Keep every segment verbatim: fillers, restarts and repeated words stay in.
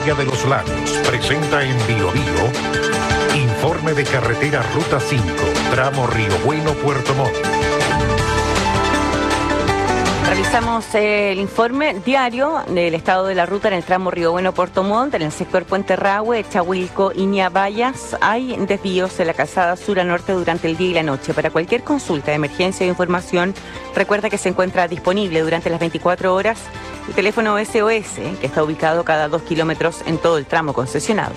Concesionaria de los Lagos presenta en Bio Bio informe de carretera Ruta cinco, tramo Río Bueno, Puerto Montt. Realizamos el informe diario del estado de la ruta en el tramo Río Bueno, Puerto Montt, en el sector Puente Rahue, Chahuilco, Iña Vallas. Hay desvíos en la calzada sur a norte durante el día y la noche. Para cualquier consulta de emergencia o información, recuerda que se encuentra disponible durante las veinticuatro horas el teléfono S O S, que está ubicado cada dos kilómetros en todo el tramo concesionado.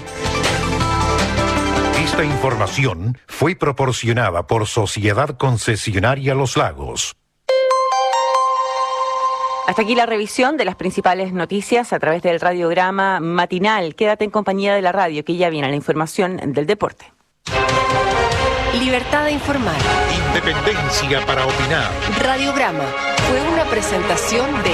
Esta información fue proporcionada por Sociedad Concesionaria Los Lagos. Hasta aquí la revisión de las principales noticias a través del radiograma matinal. Quédate en compañía de la radio, que ya viene la información del deporte. Libertad de informar. Independencia para opinar. Radiograma fue una presentación de...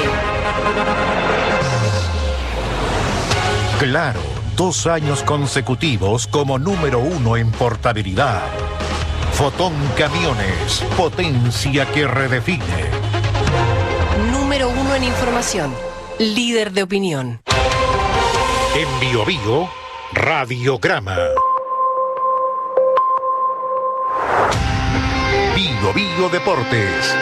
Claro, dos años consecutivos como número uno en portabilidad. Fotón Camiones, potencia que redefine. Número uno en información, líder de opinión. En Bio Bio, Radiograma. Bio Bio Deportes.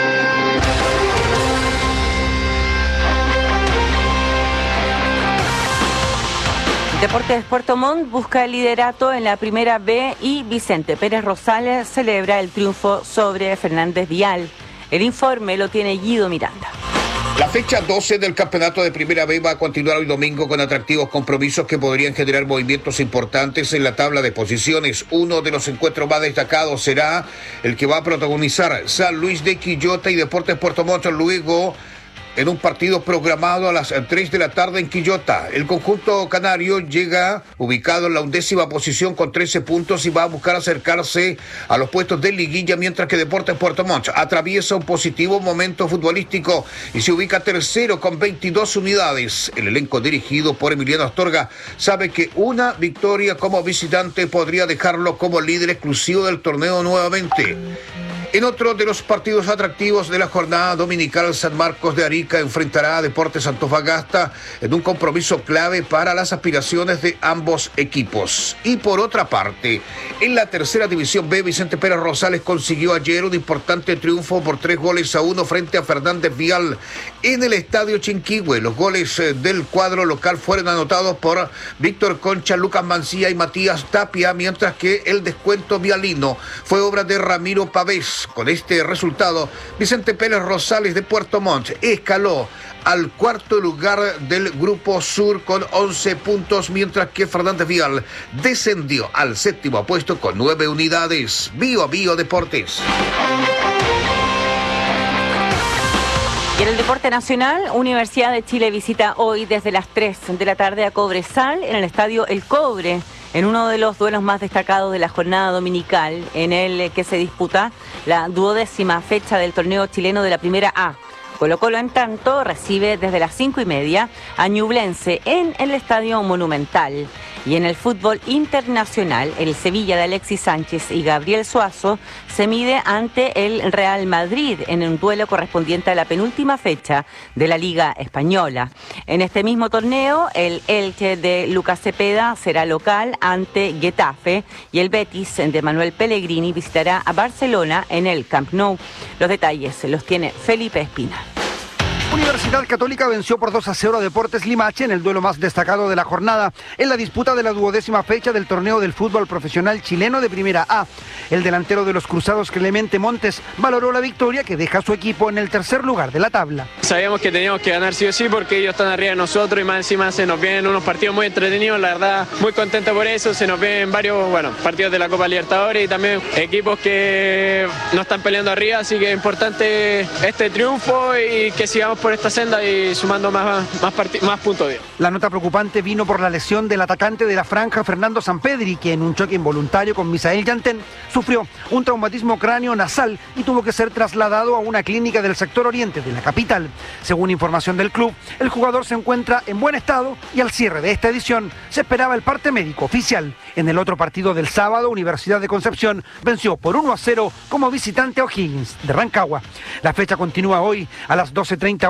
Deportes Puerto Montt busca el liderato en la primera B y Vicente Pérez Rosales celebra el triunfo sobre Fernández Vial. El informe lo tiene Guido Miranda. La fecha doce del campeonato de Primera B va a continuar hoy domingo con atractivos compromisos que podrían generar movimientos importantes en la tabla de posiciones. Uno de los encuentros más destacados será el que va a protagonizar San Luis de Quillota y Deportes Puerto Montt luego en un partido programado a las tres de la tarde en Quillota. El conjunto canario llega ubicado en la undécima posición con trece puntos y va a buscar acercarse a los puestos de liguilla, mientras que Deportes Puerto Montt atraviesa un positivo momento futbolístico y se ubica tercero con veintidós unidades. El elenco dirigido por Emiliano Astorga sabe que una victoria como visitante podría dejarlo como líder exclusivo del torneo nuevamente. En otro de los partidos atractivos de la jornada dominical, San Marcos de Arica enfrentará a Deportes Antofagasta en un compromiso clave para las aspiraciones de ambos equipos. Y por otra parte, en la tercera división B, Vicente Pérez Rosales consiguió ayer un importante triunfo por tres goles a uno frente a Fernández Vial en el Estadio Chinquihue. Los goles del cuadro local fueron anotados por Víctor Concha, Lucas Mancilla y Matías Tapia, mientras que el descuento vialino fue obra de Ramiro Pavés. Con este resultado, Vicente Pérez Rosales de Puerto Montt escaló al cuarto lugar del Grupo Sur con once puntos, mientras que Fernández Vial descendió al séptimo puesto con nueve unidades. Bio Bio Deportes. Y en el deporte nacional, Universidad de Chile visita hoy desde las tres de la tarde a Cobresal en el estadio El Cobre, en uno de los duelos más destacados de la jornada dominical, en el que se disputa la duodécima fecha del torneo chileno de la Primera A. Colo Colo, en tanto, recibe desde las cinco y media a Ñublense en el Estadio Monumental. Y en el fútbol internacional, el Sevilla de Alexis Sánchez y Gabriel Suazo se mide ante el Real Madrid en un duelo correspondiente a la penúltima fecha de la Liga Española. En este mismo torneo, el Elche de Lucas Cepeda será local ante Getafe y el Betis de Manuel Pellegrini visitará a Barcelona en el Camp Nou. Los detalles los tiene Felipe Espina. Universidad Católica venció por dos a cero a Deportes Limache en el duelo más destacado de la jornada, en la disputa de la duodécima fecha del torneo del fútbol profesional chileno de Primera A. El delantero de los Cruzados, Clemente Montes, valoró la victoria que deja a su equipo en el tercer lugar de la tabla. Sabíamos que teníamos que ganar sí o sí porque ellos están arriba de nosotros y más encima se nos vienen unos partidos muy entretenidos, la verdad muy contento por eso. Se nos vienen varios bueno, partidos de la Copa Libertadores y también equipos que no están peleando arriba, así que es importante este triunfo y que sigamos por esta senda y sumando más, más, más puntos. La nota preocupante vino por la lesión del atacante de la franja, Fernando Sampedri, que en un choque involuntario con Misael Yantén sufrió un traumatismo cráneo nasal y tuvo que ser trasladado a una clínica del sector oriente de la capital. Según información del club, el jugador se encuentra en buen estado y al cierre de esta edición se esperaba el parte médico oficial. En el otro partido del sábado, Universidad de Concepción venció por uno a cero como visitante a O'Higgins de Rancagua. La fecha continúa hoy a las doce treinta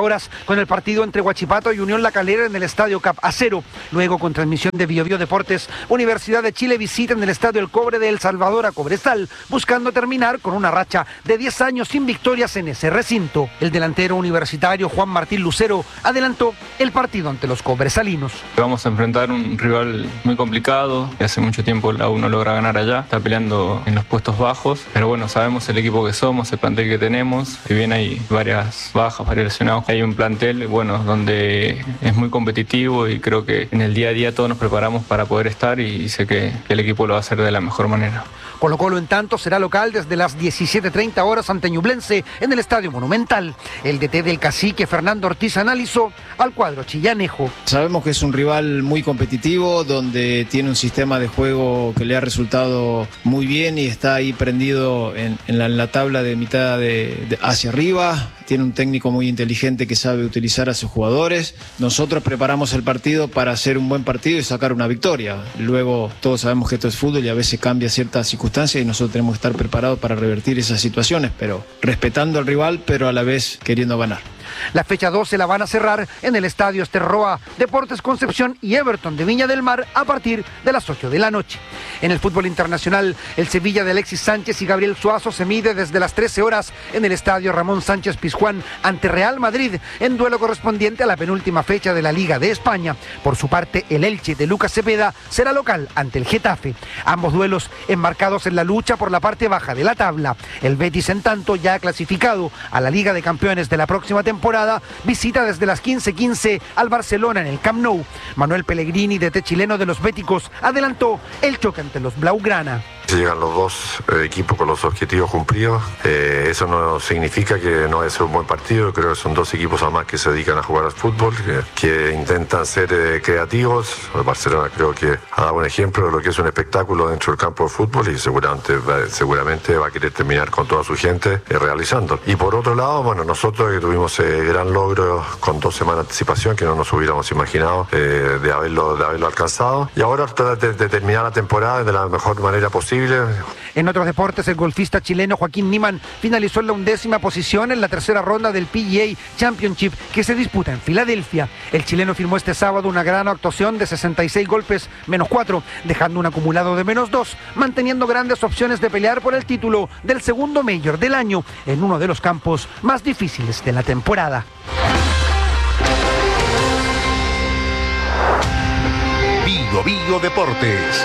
horas con el partido entre Huachipato y Unión La Calera en el Estadio Cap Acero. Luego, con transmisión de Bio Bio Deportes, Universidad de Chile visita en el Estadio El Cobre de El Salvador a Cobresal, buscando terminar con una racha de diez años sin victorias en ese recinto. El delantero universitario Juan Martín Lucero adelantó el partido ante los cobresalinos. Vamos a enfrentar un rival muy complicado, que hace mucho tiempo la U no logra ganar allá, está peleando en los puestos bajos, pero bueno, sabemos el equipo que somos, el plantel que tenemos, si bien hay varias bajas, varios lesionados, hay un plantel, bueno, donde es muy competitivo y creo que en el día a día todos nos preparamos para poder estar y sé que, que el equipo lo va a hacer de la mejor manera. Colo Colo, en tanto, será local desde las diecisiete treinta horas ante Ñublense en el Estadio Monumental. El D T del Cacique, Fernando Ortiz, analizó al cuadro chillanejo. Sabemos que es un rival muy competitivo, donde tiene un sistema de juego que le ha resultado muy bien y está ahí prendido en, en, la, en la tabla de mitad de, de hacia arriba. Tiene un técnico muy inteligente que sabe utilizar a sus jugadores. Nosotros preparamos el partido para hacer un buen partido y sacar una victoria. Luego todos sabemos que esto es fútbol y a veces cambia ciertas circunstancias y nosotros tenemos que estar preparados para revertir esas situaciones, pero respetando al rival, pero a la vez queriendo ganar. La fecha doce la van a cerrar en el Estadio Esterroa, Deportes Concepción y Everton de Viña del Mar a partir de las ocho de la noche. En el fútbol internacional, el Sevilla de Alexis Sánchez y Gabriel Suazo se mide desde las trece horas en el Estadio Ramón Sánchez Pizjuán ante Real Madrid, en duelo correspondiente a la penúltima fecha de la Liga de España. Por su parte, el Elche de Lucas Cepeda será local ante el Getafe. Ambos duelos enmarcados en la lucha por la parte baja de la tabla. El Betis, en tanto, ya clasificado a la Liga de Campeones de la próxima temporada, visita desde las quince quince al Barcelona en el Camp Nou. Manuel Pellegrini, D T chileno de los béticos, adelantó el choque ante los Blaugrana. Llegan los dos eh, equipos con los objetivos cumplidos. Eh, eso no significa que no es un buen partido. Creo que son dos equipos además que se dedican a jugar al fútbol, que, que intentan ser eh, creativos. El Barcelona creo que ha dado un ejemplo de lo que es un espectáculo dentro del campo de fútbol y seguramente va, seguramente va a querer terminar con toda su gente eh, realizando. Y por otro lado, bueno, nosotros que tuvimos eh, gran logro con dos semanas de anticipación que no nos hubiéramos imaginado eh, de, haberlo, de haberlo alcanzado. Y ahora tratar de, de terminar la temporada de la mejor manera posible. En otros deportes, el golfista chileno Joaquín Niemann finalizó en la undécima posición en la tercera ronda del P G A Championship que se disputa en Filadelfia. El chileno firmó este sábado una gran actuación de sesenta y seis golpes menos cuatro, dejando un acumulado de menos dos, manteniendo grandes opciones de pelear por el título del segundo Major del año en uno de los campos más difíciles de la temporada. Bio Bio Deportes.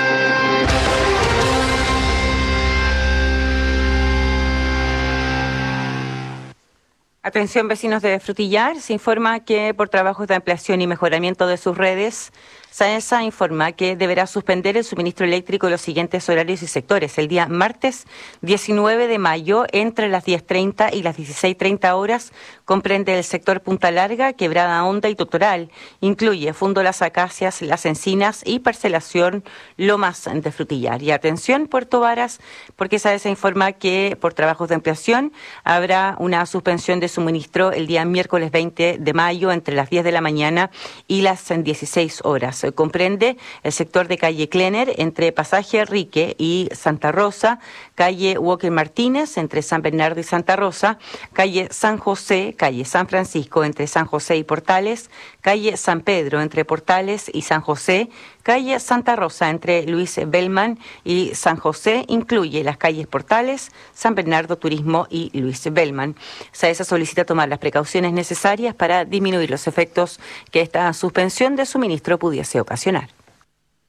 Atención, vecinos de Frutillar, se informa que por trabajos de ampliación y mejoramiento de sus redes, SAESA informa que deberá suspender el suministro eléctrico en los siguientes horarios y sectores. El día martes diecinueve de mayo, entre las diez treinta y las dieciséis treinta horas, comprende el sector Punta Larga, Quebrada Honda y Totoral. Incluye Fundo Las Acacias, Las Encinas y Parcelación Lomas de Frutillar. Y atención, Puerto Varas, porque SAESA informa que por trabajos de ampliación habrá una suspensión de suministro el día miércoles veinte de mayo entre las diez de la mañana y las dieciséis horas. Comprende el sector de calle Klenner entre Pasaje Rique y Santa Rosa, calle Walker Martínez entre San Bernardo y Santa Rosa, calle San José, calle San Francisco entre San José y Portales, calle San Pedro entre Portales y San José, calle Santa Rosa entre Luis Bellman y San José, incluye las calles Portales, San Bernardo Turismo y Luis Bellman. SAESA solicita tomar las precauciones necesarias para disminuir los efectos que esta suspensión de suministro pudiese ocasionar.